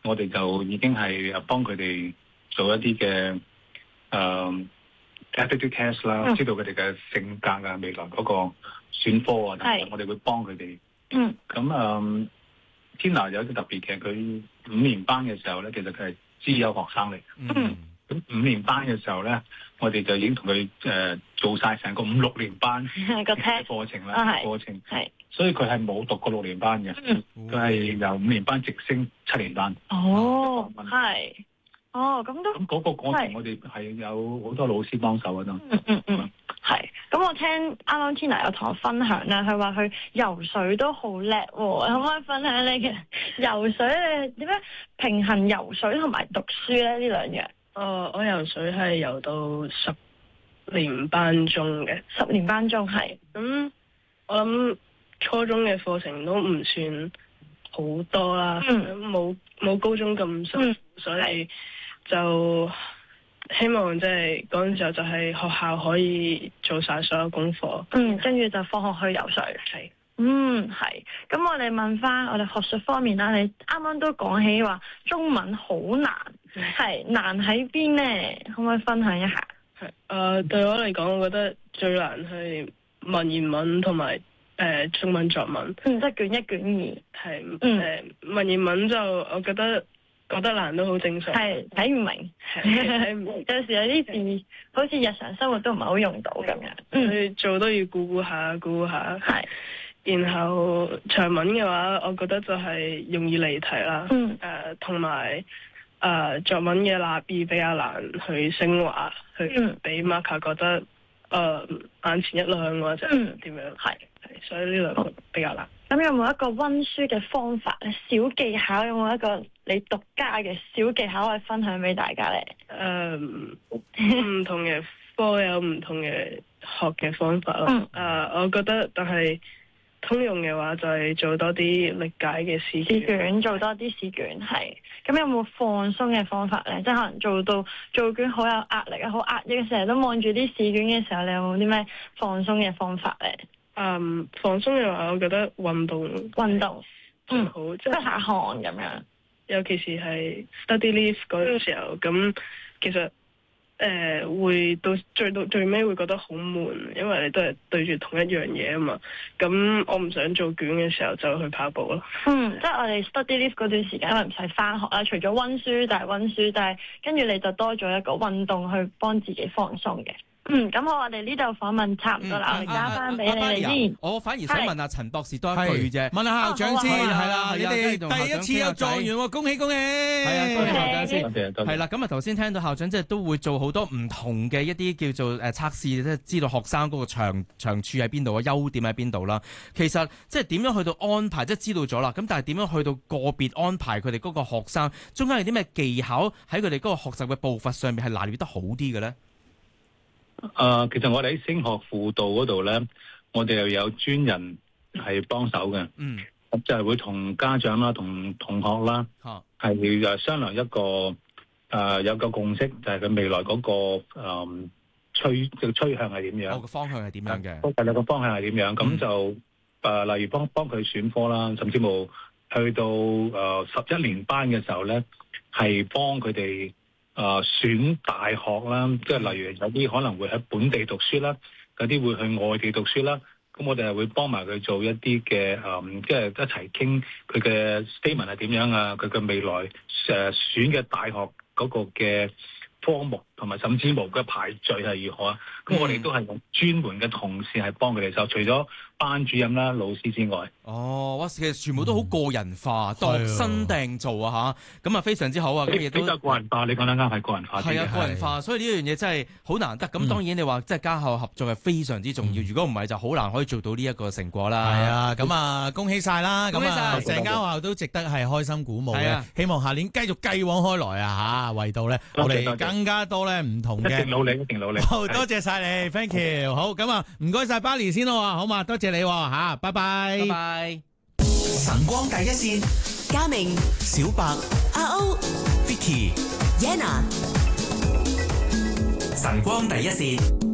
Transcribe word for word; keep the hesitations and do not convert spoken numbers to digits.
我哋就已經係幫佢哋做一啲嘅誒 aptitude test 啦，嗯、知道佢哋嘅性格啊，未來嗰個選科啊等等，我哋會幫佢哋。嗯，咁誒 Tina 有啲特別嘅，佢五年班嘅時候咧，其實佢係資優學生嚟。嗯，咁五年班嘅時候咧，我哋就已經同佢誒做晒成個五六年班嘅課程啦，課程係。所以佢係冇讀過六年班嘅，佢係、嗯、由五年班直升七年班。 哦，係，哦，咁都咁嗰個過程，我哋係有好多老師幫手啊都。 嗯嗯嗯，係。咁我聽啱啱 Tina 有同我分享啦，佢話佢游水都好叻喎，可唔可以分享你嘅游水你點樣平衡游水同埋讀書咧？呢兩樣？ 哦，我游水係游到十年班中嘅， 十年班中係。 咁我諗。初中嘅課程都唔算好多啦，冇冇、嗯、高中咁辛苦，嗯、所以就希望即係嗰陣時候就係學校可以做晒所有功課， 嗯，跟住就放學去游水，係，嗯，係。咁我哋問翻我哋學術方面啦，你啱啱都講起話中文好難，係、嗯、難喺邊呢？可唔可以分享一下？ 係，誒、呃，對我嚟講，我覺得最難係文言文同埋。誒、呃、中文作文， 嗯，即係卷一卷二，係， 嗯，誒、呃、文言文就我覺得覺得難都好正常， 係睇唔明，睇唔明，有時有啲字好似日常生活都唔係好用到咁樣，嗯， 去做都要估估下，估估下， 係， 然後長文嘅話，我覺得就係容易離題啦，嗯，誒同埋誒作文嘅立意比較難去升華，去俾 marker 覺得誒、呃、眼前一亮或者點樣，係、嗯。所以呢兩個比較難。 咁有冇一個溫書嘅方法咧？小技巧有冇一個你獨家嘅小技巧可以分享俾大家咧？ 誒、嗯，唔同嘅科有唔同嘅學嘅方法咯。誒、嗯呃，我覺得，但係通用嘅話就係做多啲歷解嘅試卷， 試卷做多啲試卷係。咁有冇放鬆嘅方法咧？即係可能做到做卷好有壓力啊，好壓抑，成日都望住啲試卷嘅時候，你有冇啲咩放鬆嘅方法咧？ 嗯，um, 放鬆嘅話，我覺得運動運動嗯好，即係出下汗咁樣。 尤其是係 study leave 嗰陣時候，咁、嗯、其實誒、呃、會到最到最尾會覺得好悶，因為你都係對住同一樣嘢啊嘛。咁我唔想做卷嘅時候就去跑步咯。 嗯，即係我哋 study leave 嗰段時間，因為唔使翻學啦，除咗溫書，但係溫書，但係跟住你就多咗一個運動去幫自己放鬆嘅。嗯，咁我哋呢度訪問差唔多啦，我哋交翻俾你哋先。 我反而想問下陳博士多一句啫， 問下校長先，係啦，你哋第一次有狀元喎，恭喜恭喜！係啊，多謝校長先。 多謝多謝。 係啦，咁啊頭先聽到校長即係都會做好多唔同嘅一啲叫做誒測試，即係知道學生嗰個長長處喺邊度啊，優點喺邊度啦。其實即係點樣去到安排，即係知道咗啦。咁但係點樣去到個別安排佢哋嗰個學生，中間有啲咩技巧喺佢哋嗰個學習嘅步伐上面係拿捏得好啲嘅咧？ 誒、呃，其實我哋喺升學輔導嗰度咧，我哋又有專人係幫手嘅。嗯，咁就係會同家長啦、同同學啦，係誒、啊、商量一個誒、呃、有個共識，就係、是、佢未來嗰、那個誒趨嘅趨向係點樣？ 個、哦、方向係點樣嘅？ 係啦，個方向係點樣？咁、嗯、就誒、呃，例如幫幫佢選科啦，甚至乎去到誒十一年班嘅時候咧，係幫佢哋。誒、呃、選大學啦，即係例如有啲可能會喺本地讀書啦，有啲會去外地讀書啦。咁我哋係會幫埋佢做一啲嘅誒，即係一齊傾佢嘅 statement 係點樣啊，佢嘅未來誒、呃、選嘅大學嗰個嘅科目同埋甚至乎嘅排序係如何啊？咁、嗯、我哋都係用專門嘅同事係幫佢哋手，除咗班主任啦、老師之外。 哦，哇！其實全部都好個人化，度身訂造啊嚇，咁啊非常之好啊！咁亦都比較個人化，你講得啱，係個人化。 係啊，個人化，所以呢樣嘢真係好難得。咁、嗯、當然你話即係家校合作係非常之重要，嗯、如果唔係就好難可以做到呢一個成果啦。 係啊，咁啊恭喜晒啦！咁啊成間學校都值得係開心鼓舞嘅。啊、希望下年繼續繼往開來啊嚇，為到咧我哋更加多咧唔同嘅。 一定努力，一定努力。 好多謝晒你 ，thank you。好，咁啊唔該晒巴黎先咯，好嘛？多謝你嚇，拜拜。 拜拜。 晨光第一線，嘉明、小白、阿歐、Vicky、Yana。晨光第一線。